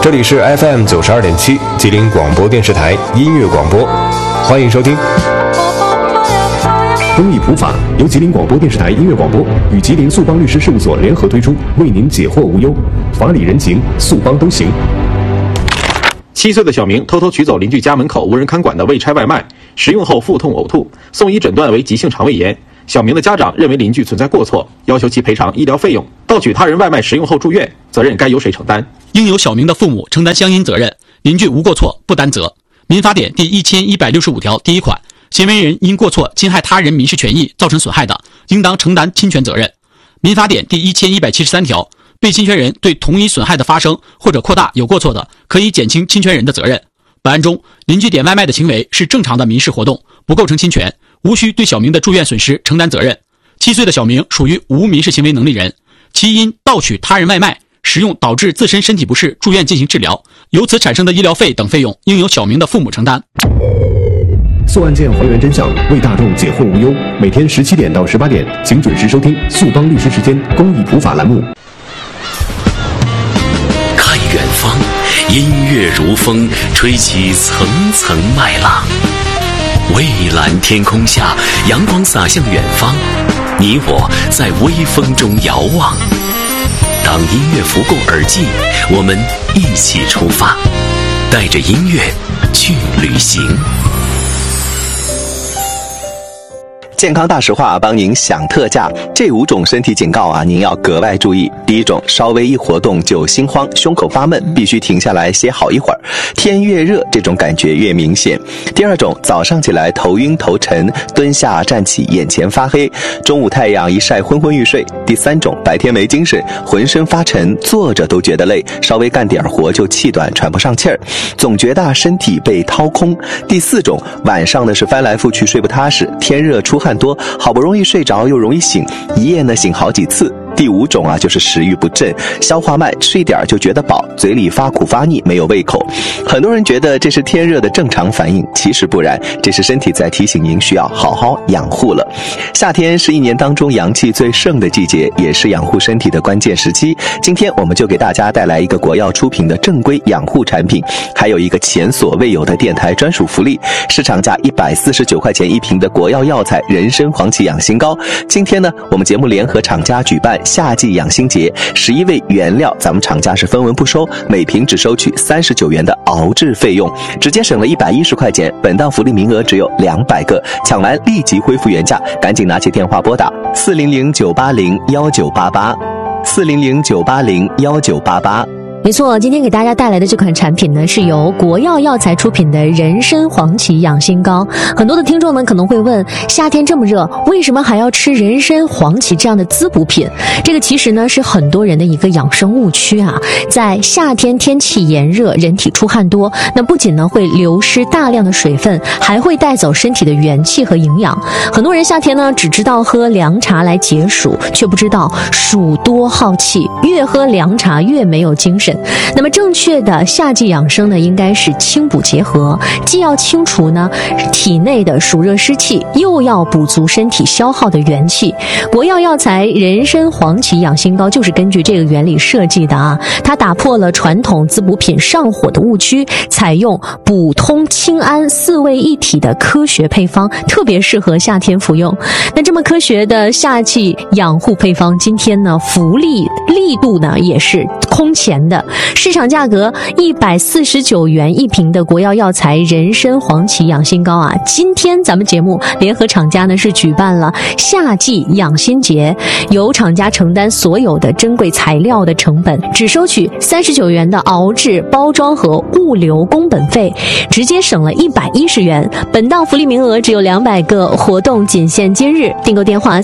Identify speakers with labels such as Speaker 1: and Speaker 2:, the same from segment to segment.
Speaker 1: 这里是 FM 92.7吉林广播电视台音乐广播，欢迎收听。
Speaker 2: 公益普法由吉林广播电视台音乐广播与吉林速邦律师事务所联合推出，为您解惑无忧，法理人情，速邦都行。
Speaker 3: 7岁的小明偷偷取走邻居家门口无人看管的未拆外卖，食用后腹痛呕吐，送医诊断为急性肠胃炎。小明的家长认为邻居存在过错，要求其赔偿医疗费用。盗取他人外卖食用后住院，责任该由谁承担？
Speaker 4: 应由小明的父母承担相应责任，邻居无过错不担责。民法典第1165条第1款，行为人因过错侵害他人民事权益造成损害的，应当承担侵权责任。民法典第1173条，被侵权人对同一损害的发生或者扩大有过错的，可以减轻侵权人的责任。本案中，邻居点外卖的行为是正常的民事活动，不构成侵权，无需对小明的住院损失承担责任。7岁的小明属于无民事行为能力人，其因盗取他人外卖食用导致自身身体不适住院进行治疗，由此产生的医疗费等费用应由小明的父母承担。
Speaker 2: 速案件还原真相，为大众解惑无忧。每天17点到18点，请准时收听速邦律师时间公益普法栏目。
Speaker 5: 看远方，音乐如风，吹起层层麦浪。蔚蓝天空下，阳光洒向远方，你我在微风中遥望。当音乐拂过耳际，我们一起出发，带着音乐去旅行。
Speaker 6: 健康大实话帮您享特价，这5种身体警告啊，您要格外注意。第1种，稍微一活动就心慌，胸口发闷，必须停下来歇好一会儿，天越热这种感觉越明显。第2种，早上起来头晕头沉，蹲下站起眼前发黑，中午太阳一晒昏昏欲睡。第3种，白天没精神，浑身发沉，坐着都觉得累，稍微干点活就气短喘不上气儿，总觉得身体被掏空。第4种，晚上呢是翻来覆去睡不踏实，天热出汗多，好不容易睡着又容易醒，一夜呢醒好几次。第5种啊，就是食欲不振，消化慢，吃一点就觉得饱，嘴里发苦发腻，没有胃口。很多人觉得这是天热的正常反应，其实不然，这是身体在提醒您需要好好养护了。夏天是一年当中阳气最盛的季节，也是养护身体的关键时期。今天我们就给大家带来一个国药出品的正规养护产品，还有一个前所未有的电台专属福利，市场价149块钱一瓶的国药药材人参黄芪养心膏。今天呢，我们节目联合厂家举办夏季养心节，11位原料咱们厂家是分文不收，每瓶只收取39元的熬制费用，直接省了110块钱。本档福利名额只有200个，抢完立即恢复原价，赶紧拿起电话拨打400-980-1988，400-980-1988。
Speaker 7: 没错，今天给大家带来的这款产品呢，是由国药药材出品的人参黄芪养心膏。很多的听众呢可能会问，夏天这么热，为什么还要吃人参黄芪这样的滋补品？这个其实呢是很多人的一个养生误区啊。在夏天天气炎热，人体出汗多，那不仅呢会流失大量的水分，还会带走身体的元气和营养。很多人夏天呢只知道喝凉茶来解暑，却不知道暑多耗气，越喝凉茶越没有精神。那么正确的夏季养生呢，应该是清补结合，既要清除呢体内的暑热湿气，又要补足身体消耗的元气。国药药材人参黄芪养心膏就是根据这个原理设计的啊，它打破了传统滋补品上火的误区，采用补通清安4味一体的科学配方，特别适合夏天服用。那这么科学的夏季养护配方，今天呢福利力度呢也是空前的，市场价格149元一瓶的国药药材人参黄芪养心膏啊，今天咱们节目联合厂家呢是举办了夏季养心节，由厂家承担所有的珍贵材料的成本，只收取39元的熬制、包装和物流工本费，直接省了110元。本档福利名额只有200个，活动仅限今日。订购电话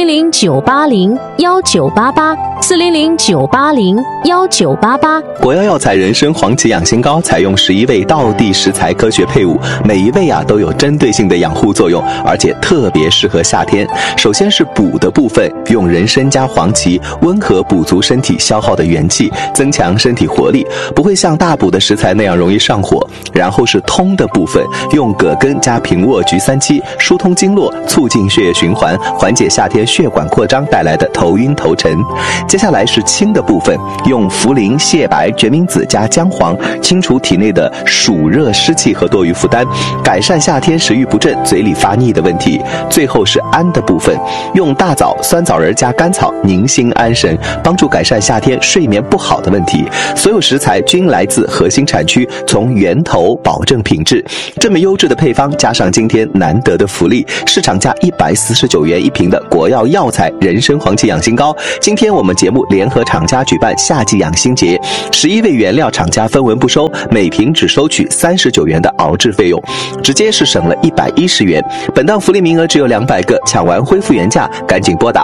Speaker 7: 400-980-1988，400-980-1988。
Speaker 6: 国药药材人参黄芪养心膏采用11味道地食材科学配伍，每一味啊都有针对性的养护作用，而且特别适合夏天。首先是补的部分，用人参加黄芪温和补足身体消耗的元气，增强身体活力，不会像大补的食材那样容易上火。然后是通的部分，用葛根加平卧菊3七疏通经络，促进血液循环，缓解夏天血管扩张带来的头晕头沉。接下来是清的部分，用茯苓、泻芥白、决明子加姜黄，清除体内的暑热湿气和多余负担，改善夏天食欲不振、嘴里发腻的问题。最后是安的部分，用大枣、酸枣仁加甘草宁心安神，帮助改善夏天睡眠不好的问题。所有食材均来自核心产区，从源头保证品质。这么优质的配方，加上今天难得的福利，市场价149元一瓶的国药药材人参黄芪养心膏，今天我们节目联合厂家举办夏季养心节，11位原料厂家分文不收，每瓶只收取39元的熬制费用，直接是省了110元。本档福利名额只有200个，抢完恢复原价，赶紧拨打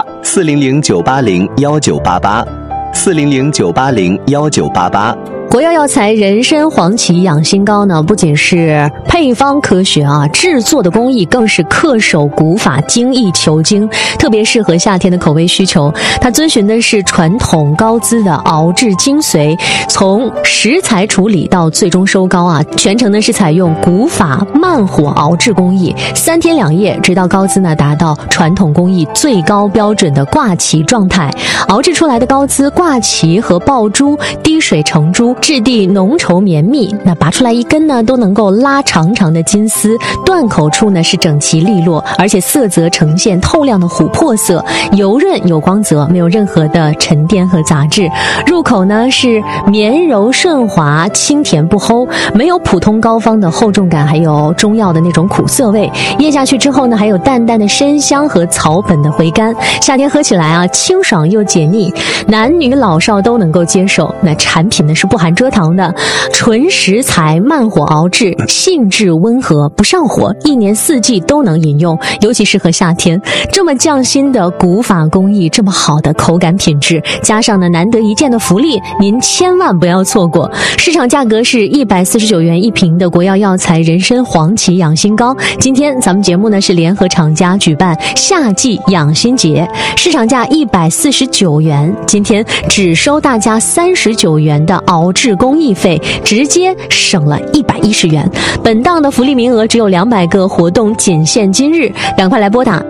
Speaker 6: 400-980-1988，400-980-1988。
Speaker 7: 国药药材人参黄芪养心膏呢，不仅是配方科学啊，制作的工艺更是恪守古法，精益求精，特别适合夏天的口味需求。它遵循的是传统高姿的熬制精髓，从食材处理到最终收膏啊，全程呢是采用古法慢火熬制工艺，3天2夜，直到膏姿呢达到传统工艺最高标准的挂旗状态。熬制出来的膏姿挂旗和爆珠，滴水成珠，质地浓稠绵密，那拔出来一根呢都能够拉长长的金丝，断口处呢是整齐利落，而且色泽呈现透亮的琥珀色，油润有光泽，没有任何的沉淀和杂质。入口呢是绵柔顺滑，清甜不齁，没有普通膏方的厚重感，还有中药的那种苦涩味。咽下去之后呢，还有淡淡的参香和草本的回甘，夏天喝起来啊，清爽又解腻，男女老少都能够接受。那产品呢是不含蔗糖的，纯食材慢火熬制，性质温和，不上火，1年4季都能饮用，尤其适合夏天。这么匠心的古法工艺，这么好的口感品质，加上呢难得一见的福利，您千万不要错过。市场价格是149元一瓶的国药药材人参黄芪养心膏，今天咱们节目呢是联合厂家举办夏季养心节，市场价149元，今天只收大家39元的熬制工艺费，直接省了110元。本档的福利名额只有200个，活动仅限今日，赶快来拨打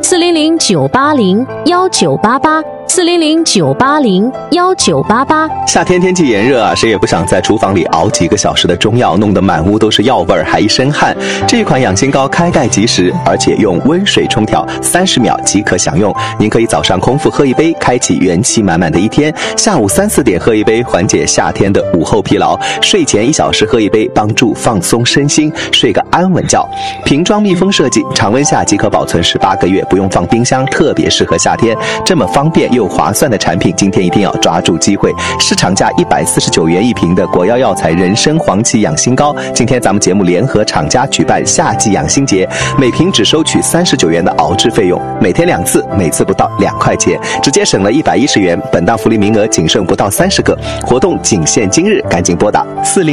Speaker 7: 400-980-1988，400-980-1988。
Speaker 6: 夏天天气炎热啊，谁也不想在厨房里熬几个小时的中药，弄得满屋都是药味儿，还一身汗。这一款养心膏开盖即食，而且用温水冲调，30秒即可享用。您可以早上空腹喝一杯，开启元气满满的一天；下午3、4点喝一杯，缓解夏天的午后疲劳；睡前1小时喝一杯，帮助放松身心，睡个安稳觉。瓶装密封设计，常温下即可保存18个月，不用放冰箱，特别适合夏天。这么方便又划算的产品，今天一定要抓住机会。市场价149元一瓶的国药药材人参黄芪养心膏，今天咱们节目联合厂家举办夏季养心节，每瓶只收取39元的熬制费用，每天2次，每次不到2块钱，直接省了110元。本档福利名额仅剩不到30个，活动仅限今日，赶紧拨打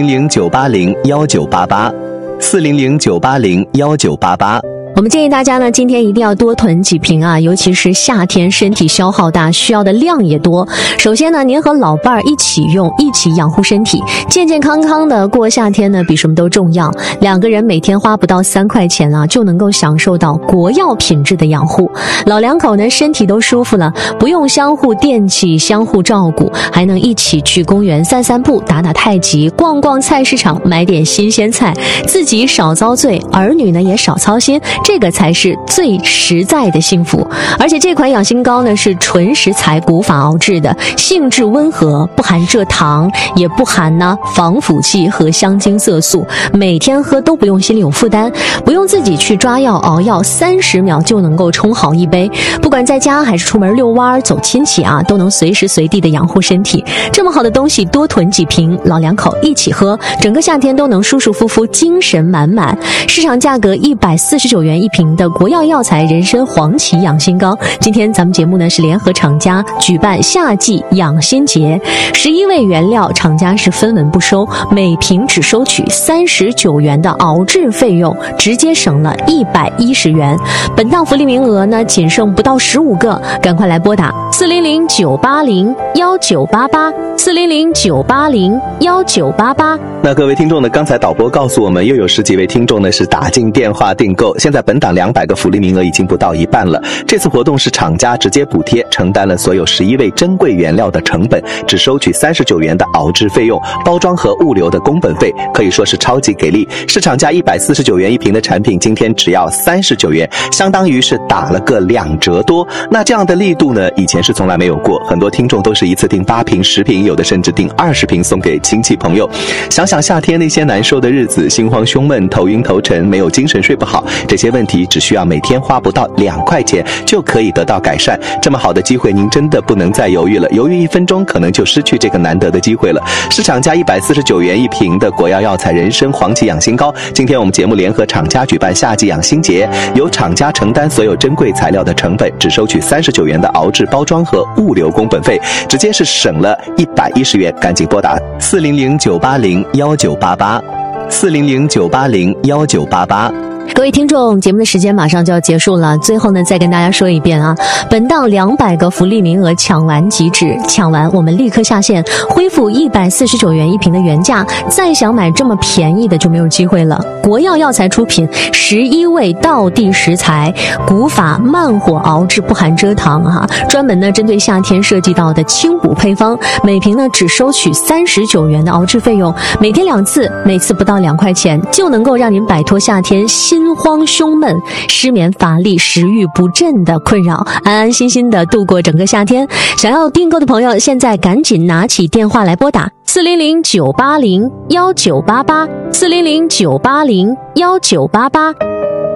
Speaker 6: 400-980-1988，400-980-1988。
Speaker 7: 我们建议大家呢，今天一定要多囤几瓶啊，尤其是夏天身体消耗大，需要的量也多。首先呢，您和老伴儿一起用，一起养护身体，健健康康的过夏天呢，比什么都重要。2个人每天花不到3块钱啊，就能够享受到国药品质的养护。老两口呢，身体都舒服了，不用相互惦记，相互照顾，还能一起去公园散散步，打打太极，逛逛菜市场，买点新鲜菜，自己少遭罪，儿女呢也少操心。这个才是最实在的幸福。而且这款养心膏呢是纯食材古法熬制的，性质温和，不含蔗糖，也不含防腐剂和香精色素，每天喝都不用心里有负担，不用自己去抓药熬药，30秒就能够冲好一杯。不管在家还是出门遛弯走亲戚啊，都能随时随地的养护身体。这么好的东西多囤几瓶，老两口一起喝，整个夏天都能舒舒服服，精神满满。市场价格149元一瓶的国药药材人参黄芪养心膏，今天咱们节目呢是联合厂家举办夏季养心节，11位原料厂家是分文不收，每瓶只收取39元的熬制费用，直接省了110元。本档福利名额呢仅剩不到15个，赶快来拨打400-980-1988，400-980-1988。
Speaker 6: 那各位听众呢，刚才导播告诉我们又有10几位听众呢是打进电话订购，现在本档200个福利名额已经不到一半了。这次活动是厂家直接补贴，承担了所有11位珍贵原料的成本，只收取39元的熬制费用、包装和物流的工本费，可以说是超级给力。市场价149元一瓶的产品，今天只要39元，相当于是打了个2折多。那这样的力度呢，以前是从来没有过，很多听众都是一次订8瓶、10瓶，有的甚至订20瓶送给亲戚朋友。想想夏天那些难受的日子，心慌胸闷、头晕头沉、没有精神、睡不好，这些问题只需要每天花不到2块钱就可以得到改善。这么好的机会，您真的不能再犹豫了，犹豫1分钟可能就失去这个难得的机会了。市场价149元一瓶的国药药材人参黄芪养心膏，今天我们节目联合厂家举办夏季养心节，由厂家承担所有珍贵材料的成本，只收取39元的熬制、包装和物流工本费，直接是省了110元。赶紧拨打400-980-1988，400-980-1988。
Speaker 7: 各位听众，节目的时间马上就要结束了，最后呢再跟大家说一遍啊，本档200个福利名额抢完即止，抢完我们立刻下线，恢复149元一瓶的原价，再想买这么便宜的就没有机会了。国药药材出品11味道地食材，古法慢火熬制，不含蔗糖啊，专门呢针对夏天设计到的清补配方，每瓶呢只收取39元的熬制费用，每天2次，每次不到2块钱，就能够让您摆脱夏天心慌胸闷、失眠乏力、食欲不振的困扰，安安心心的度过整个夏天。想要订购的朋友，现在赶紧拿起电话来拨打400-980-1988，400-980-1988。